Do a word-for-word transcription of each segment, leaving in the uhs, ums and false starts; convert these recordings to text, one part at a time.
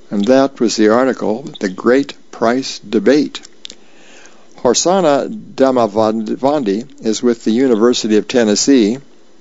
And that was the article, The Great Price Debate. Horsana Damavandi is with the University of Tennessee.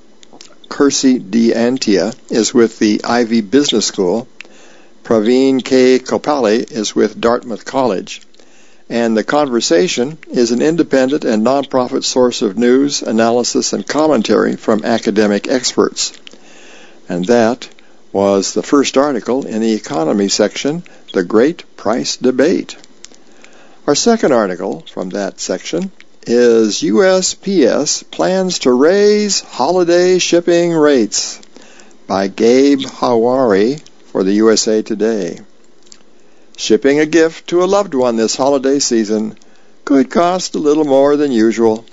Kirsi D. Antia is with the Ivy Business School. Praveen K. Kopali is with Dartmouth College. And The Conversation is an independent and nonprofit source of news, analysis, and commentary from academic experts. And that was the first article in the economy section, The Great Price Debate. Our second article from that section is U S P S Plans to Raise Holiday Shipping Rates by Gabe Hawari for the U S A Today. Shipping a gift to a loved one this holiday season could cost a little more than usual.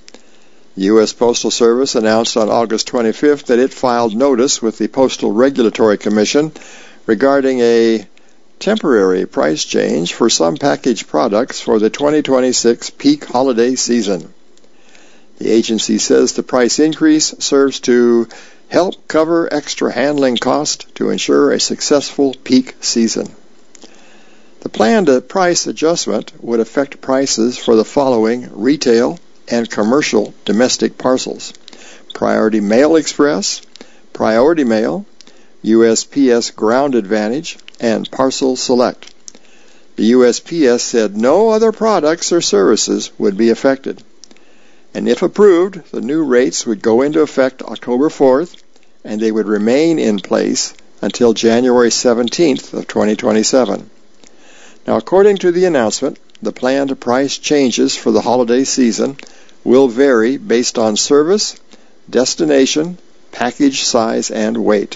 U S Postal Service announced on August twenty-fifth that it filed notice with the Postal Regulatory Commission regarding a temporary price change for some packaged products for the twenty twenty-six peak holiday season. The agency says the price increase serves to help cover extra handling costs to ensure a successful peak season. The planned price adjustment would affect prices for the following retail and commercial domestic parcels: Priority Mail Express, Priority Mail, U S P S Ground Advantage, and Parcel Select. The U S P S said no other products or services would be affected. And if approved, the new rates would go into effect October fourth, and they would remain in place until January seventeenth of twenty twenty-seven. Now, according to the announcement, the planned price changes for the holiday season will vary based on service, destination, package size, and weight.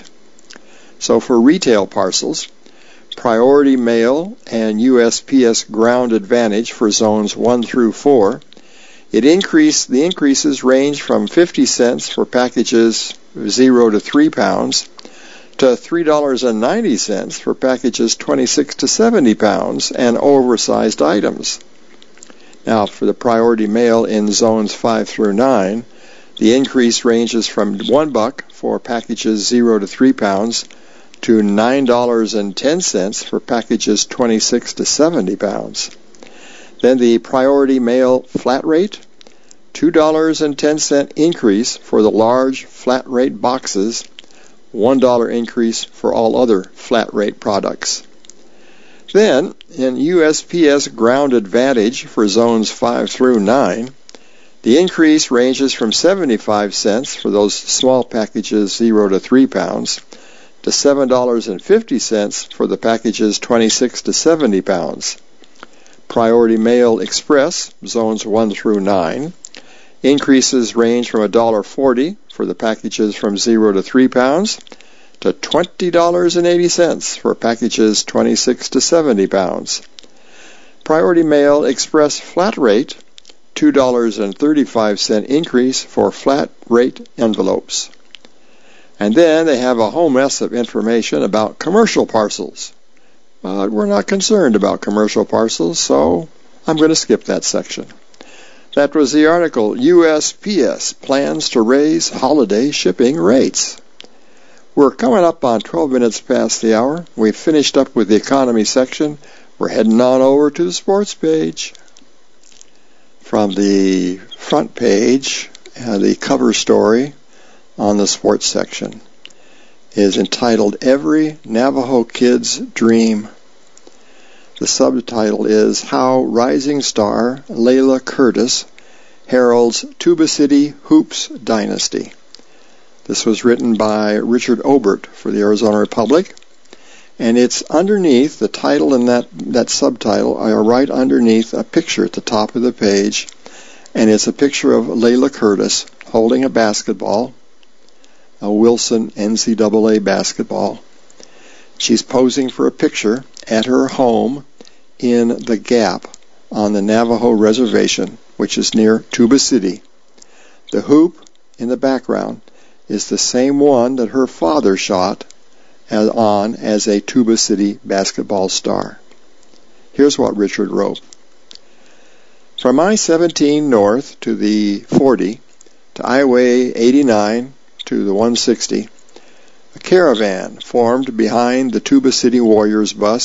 So for retail parcels, Priority Mail and U S P S Ground Advantage for zones one through four, it increase, the increases range from fifty cents for packages zero to three pounds to three dollars and ninety cents for packages twenty-six to seventy pounds and oversized items. Now, for the Priority Mail in zones five through nine, the increase ranges from one buck for packages zero to three pounds to nine dollars and ten cents for packages twenty-six to seventy pounds. Then the Priority Mail flat rate, two dollars and ten cents increase for the large flat rate boxes, one dollar increase for all other flat rate products. Then, in U S P S Ground Advantage for zones five through nine, the increase ranges from seventy-five cents for those small packages zero to three pounds to seven dollars and fifty cents for the packages twenty-six to seventy pounds. Priority Mail Express, zones one through nine, increases range from one dollar and forty cents for the packages from zero to three pounds to twenty dollars and eighty cents for packages twenty-six to seventy pounds. Priority Mail Express flat rate, two dollars and thirty-five cents increase for flat rate envelopes. And then they have a whole mess of information about commercial parcels. But we're not concerned about commercial parcels, so I'm going to skip that section. That was the article, U S P S Plans to Raise Holiday Shipping Rates. We're coming up on twelve minutes past the hour. We've finished up with the economy section. We're heading on over to the sports page. From the front page, uh, the cover story on the sports section is entitled Every Navajo Kid's Dream. The subtitle is How Rising Star Layla Curtis Heralds Tuba City Hoops Dynasty. This was written by Richard Obert for the Arizona Republic, and it's underneath the title and that, that subtitle are right underneath a picture at the top of the page, and it's a picture of Layla Curtis holding a basketball, a Wilson N C double A basketball. She's posing for a picture at her home in the Gap on the Navajo Reservation, which is near Tuba City. The hoop in the background is the same one that her father shot as, on as a Tuba City basketball star. Here's what Richard wrote. From I seventeen north to the forty, to Highway eighty-nine to the one sixty, a caravan formed behind the Tuba City Warriors bus